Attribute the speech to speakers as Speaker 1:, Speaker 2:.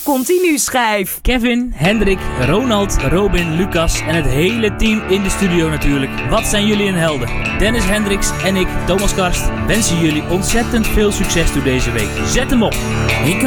Speaker 1: komt hij nu, schijf.
Speaker 2: Kevin, Hendrik, Ronald, Robin, Lucas en het hele team in de studio natuurlijk. Wat zijn jullie een helden? Dennis Hendricks en ik, Thomas Karst, wensen jullie ontzettend veel succes door deze week. Zet hem op!